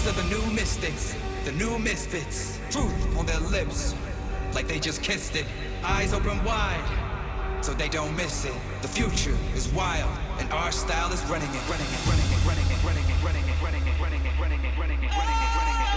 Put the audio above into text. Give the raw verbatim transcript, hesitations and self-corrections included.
are the new mystics, the new misfits. Truth on their lips, like they just kissed it. Eyes open wide, so they don't miss it. The future is wild, and our style is running it, running it, running it, running it, running it, running it, running it, running it, running it, running it, running it, running it.